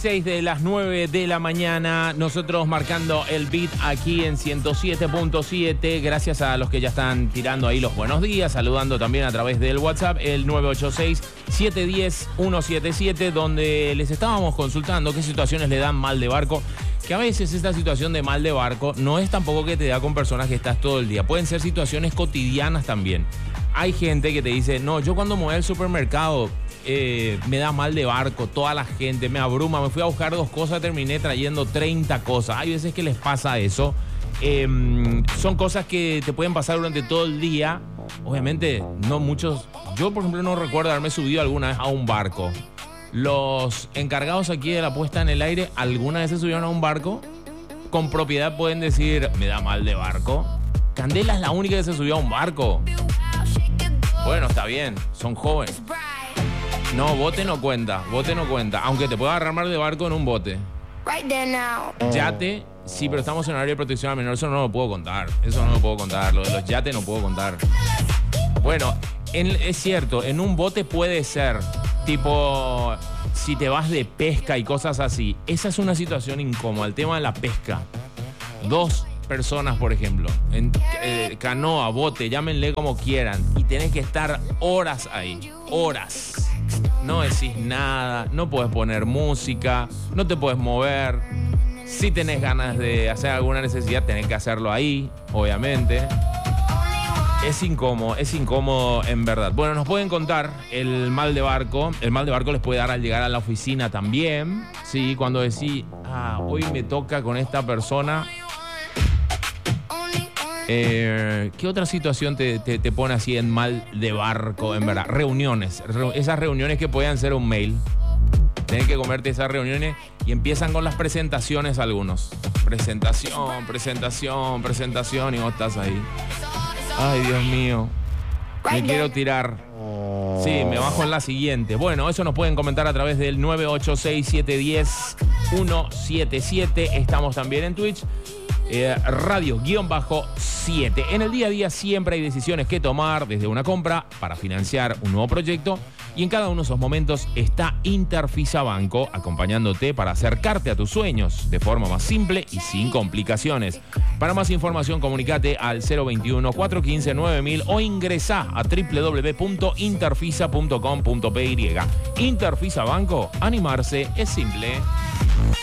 6 de las 9 de la mañana, nosotros marcando el beat aquí en 107.7, gracias a los que ya están tirando ahí los buenos días, saludando también a través del WhatsApp, el 986-710-177, donde les estábamos consultando qué situaciones le dan mal de barco, que a veces esta situación de mal de barco no es tampoco que te da con personas que estás todo el día, pueden ser situaciones cotidianas también. Hay gente que te dice, no, yo cuando me voy al supermercado me da mal de barco, toda la gente me abruma, me fui a buscar 2 cosas, terminé trayendo 30 cosas. Hay veces que les pasa eso. Son cosas que te pueden pasar durante todo el día. Obviamente, no muchos. Yo, por ejemplo, no recuerdo haberme subido alguna vez a un barco. Los encargados aquí de la puesta en el aire, ¿alguna vez se subieron a un barco? Con propiedad pueden decir, me da mal de barco. Candela es la única que se subió a un barco. Bueno, está bien, son jóvenes. No, bote no cuenta, aunque te pueda agarrar mal de barco en un bote. Yate, sí, pero estamos en horario de protección al menor, eso no lo puedo contar, lo de los yates no puedo contar. Bueno, es cierto, en un bote puede ser, tipo, si te vas de pesca y cosas así, esa es una situación incómoda, el tema de la pesca. 2 personas, por ejemplo, en canoa, bote, llámenle como quieran, y tenés que estar horas ahí, horas. No decís nada, no podés poner música, no te podés mover. Si tenés ganas de hacer alguna necesidad, tenés que hacerlo ahí, obviamente. Es incómodo en verdad. Bueno, nos pueden contar el mal de barco. El mal de barco les puede dar al llegar a la oficina también. Sí, cuando decís, hoy me toca con esta persona. ¿Qué otra situación te pone así en mal de barco, en verdad? Reuniones. Esas reuniones que pueden ser un mail. Tienes que comerte esas reuniones y empiezan con las presentaciones algunos. Presentación, y vos estás ahí. Ay, Dios mío. Me quiero tirar. Sí, me bajo en la siguiente. Bueno, eso nos pueden comentar a través del 986-710-177. Estamos también en Twitch. Radio-7. En el día a día siempre hay decisiones que tomar, desde una compra para financiar un nuevo proyecto, y en cada uno de esos momentos está Interfisa Banco acompañándote para acercarte a tus sueños de forma más simple y sin complicaciones. Para más información comunicate al 021-415-9000 o ingresá a www.interfisa.com.py. Interfisa Banco, animarse es simple.